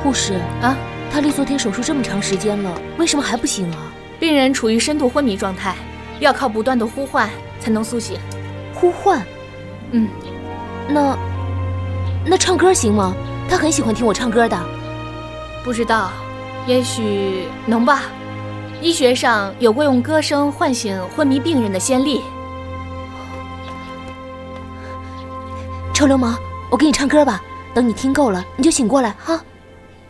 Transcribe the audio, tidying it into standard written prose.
护士啊， 他离昨天手术这么长时间了，为什么还不醒啊？ 病人处于深度昏迷状态，要靠不断的呼唤才能苏醒。 呼唤？ 嗯， 那唱歌行吗？他很喜欢听我唱歌的。 不知道，也许能吧。医学上有过用歌声唤醒昏迷病人的先例。 臭流氓，我给你唱歌吧，等你听够了，你就醒过来哈。